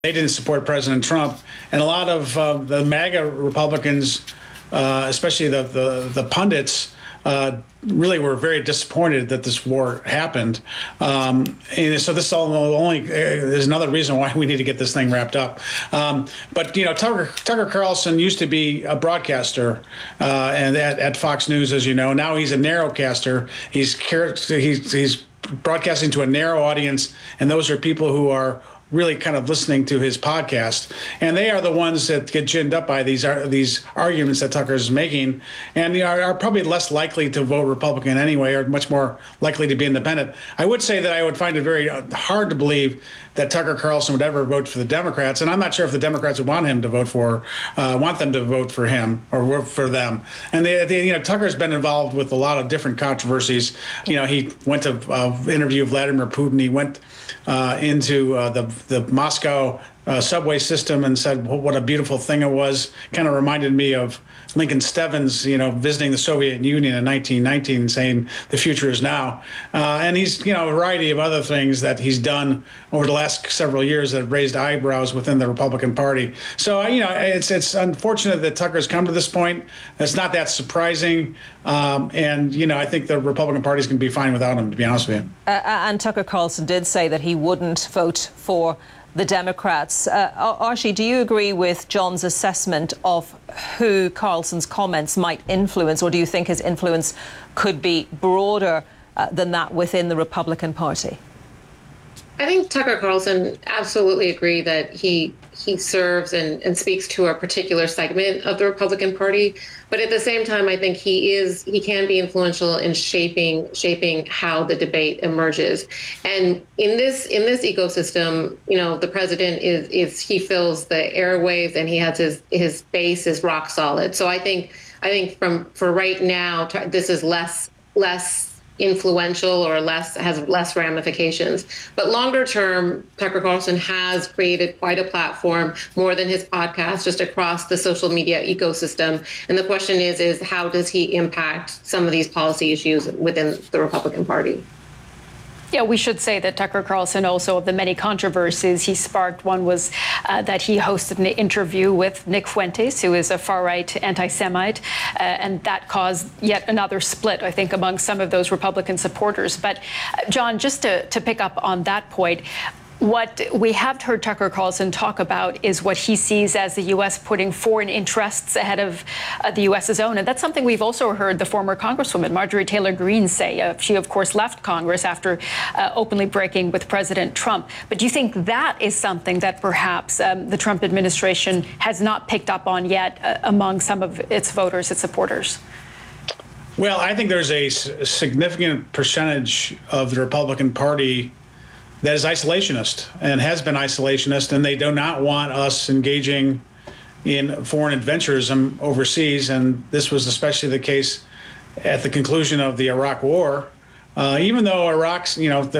they didn't support President Trump, and a lot of the MAGA Republicans, especially the pundits, really were very disappointed that this war happened. And so this all only is another reason why we need to get this thing wrapped up. But Tucker Carlson used to be a broadcaster and at Fox News, as you know. Now he's a narrowcaster. He's broadcasting to a narrow audience, and those are people who are really kind of listening to his podcast, and they are the ones that get ginned up by these arguments that Tucker is making, and are probably less likely to vote Republican anyway, or much more likely to be independent. I would say that I would find it very hard to believe that Tucker Carlson would ever vote for the Democrats, and I'm not sure if the Democrats would want them to vote for him or work for them. And Tucker's been involved with a lot of different controversies. He went to interview Vladimir Putin. He went into the Moscow subway system and said what a beautiful thing it was. Kind of reminded me of Lincoln Stevens, visiting the Soviet Union in 1919, saying the future is now. And he's, a variety of other things that he's done over the last several years that have raised eyebrows within the Republican Party. So, it's unfortunate that Tucker's come to this point. It's not that surprising. And, I think the Republican Party is going to be fine without him, to be honest with you. And Tucker Carlson did say that he wouldn't vote for the Democrats. Archie, do you agree with John's assessment of who Carlson's comments might influence, or do you think his influence could be broader than that within the Republican Party? I think Tucker Carlson absolutely agree that he serves and speaks to a particular segment of the Republican Party. But at the same time, I think he can be influential in shaping how the debate emerges. And in this ecosystem, the president he fills the airwaves, and he has his base is rock solid. So I think for right now, this is less influential or has less ramifications. But longer term, Tucker Carlson has created quite a platform, more than his podcast, just across the social media ecosystem. And the question is how does he impact some of these policy issues within the Republican Party? Yeah, we should say that Tucker Carlson, also of the many controversies he sparked, one was that he hosted an interview with Nick Fuentes, who is a far-right anti-Semite, and that caused yet another split, I think, among some of those Republican supporters. But, John, just to pick up on that point, what we have heard Tucker Carlson talk about is what he sees as the U.S. putting foreign interests ahead of the U.S.'s own. And that's something we've also heard the former Congresswoman Marjorie Taylor Greene say. She, of course, left Congress after openly breaking with President Trump. But do you think that is something that perhaps the Trump administration has not picked up on yet among some of its voters, its supporters? Well, I think there's a significant percentage of the Republican Party that is isolationist and has been isolationist, and they do not want us engaging in foreign adventurism overseas. And this was especially the case at the conclusion of the Iraq War. Even though Iraq's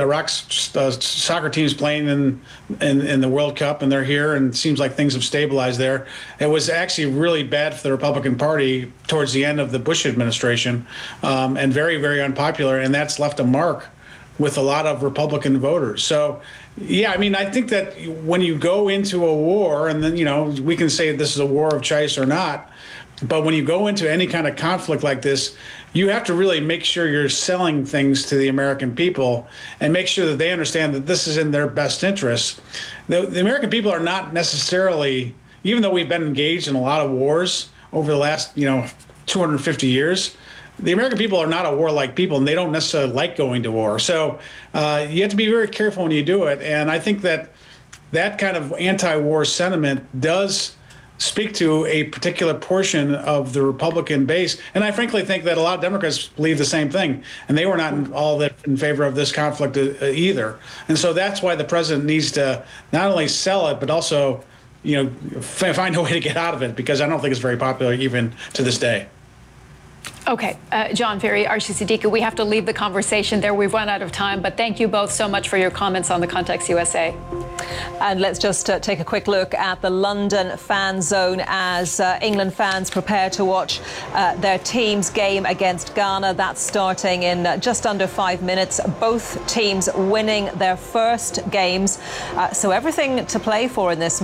soccer team's playing in the World Cup and they're here, and it seems like things have stabilized there, it was actually really bad for the Republican Party towards the end of the Bush administration, and very, very unpopular. And that's left a mark with a lot of Republican voters. So, yeah, I think that when you go into a war, and then, we can say this is a war of choice or not, but when you go into any kind of conflict like this, you have to really make sure you're selling things to the American people and make sure that they understand that this is in their best interest. The American people are not necessarily, even though we've been engaged in a lot of wars over the last, 250 years, the American people are not a warlike people, and they don't necessarily like going to war. So you have to be very careful when you do it. And I think that kind of anti-war sentiment does speak to a particular portion of the Republican base. And I frankly think that a lot of Democrats believe the same thing, and they were not all that in favor of this conflict either. And so that's why the president needs to not only sell it, but also, find a way to get out of it, because I don't think it's very popular even to this day. Okay, John Ferry, Archie Siddiqui, we have to leave the conversation there. We've run out of time, but thank you both so much for your comments on the Context USA. And let's just take a quick look at the London fan zone as England fans prepare to watch their team's game against Ghana. That's starting in just under 5 minutes. Both teams winning their first games. So everything to play for in this